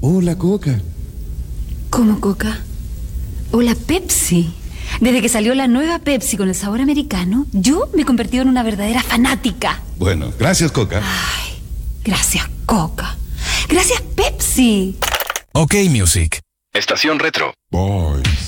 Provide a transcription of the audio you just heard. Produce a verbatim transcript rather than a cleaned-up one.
Hola, Coca. ¿Cómo, Coca? Hola, Pepsi. Desde que salió la nueva Pepsi con el sabor americano, yo me he convertido en una verdadera fanática. Bueno, gracias, Coca. Ay, gracias, Coca. Gracias, Pepsi. OK Music. Estación Retro. Bye.